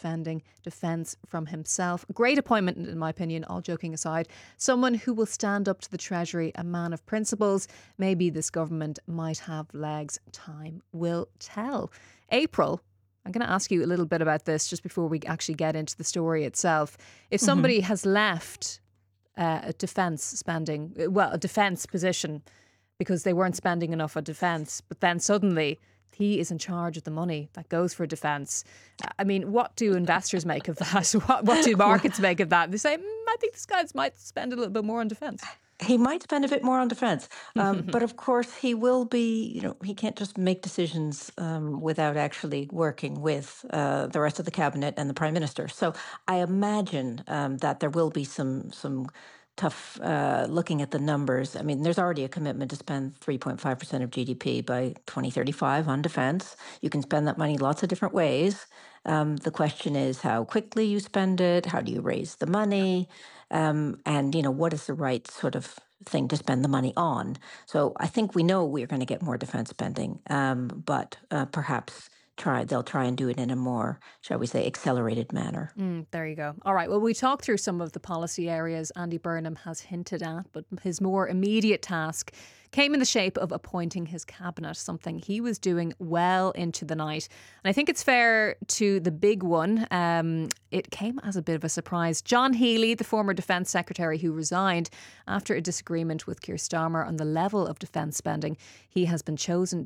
defending defence from himself. Great appointment, in my opinion, all joking aside. Someone who will stand up to the Treasury, a man of principles. Maybe this government might have legs. Time will tell. April, I'm going to ask you a little bit about this just before we actually get into the story itself. If somebody has left a defence position because they weren't spending enough on defence, but then suddenly he is in charge of the money that goes for defence. I mean, what do investors make of that? What do markets make of that? They say, I think this guy might spend a little bit more on defence. He might spend a bit more on defence, but of course he will be, he can't just make decisions without actually working with the rest of the cabinet and the prime minister. So I imagine that there will be some tough looking at the numbers. I mean, there's already a commitment to spend 3.5% of GDP by 2035 on defence. You can spend that money lots of different ways. The question is how quickly you spend it, how do you raise the money, and what is the right sort of thing to spend the money on. So I think we know we're going to get more defence spending, but perhaps they'll try and do it in a more, shall we say, accelerated manner. There you go. All right. Well, we talked through some of the policy areas Andy Burnham has hinted at, but his more immediate task came in the shape of appointing his cabinet, something he was doing well into the night. And I think it's fair to the big one. It came as a bit of a surprise. John Healey, the former Defence Secretary who resigned after a disagreement with Keir Starmer on the level of defence spending, he has been chosen